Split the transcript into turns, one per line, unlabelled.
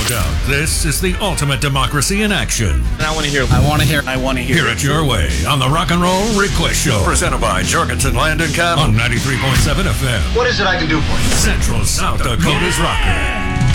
doubt, this is the ultimate democracy in action.
I want to hear.
Hear it your way on the Rock and Roll Request Show. Presented by Jorgensen Land and Cattle on 93.7 FM.
What is it I can do for you?
Central South Dakota's Rocker.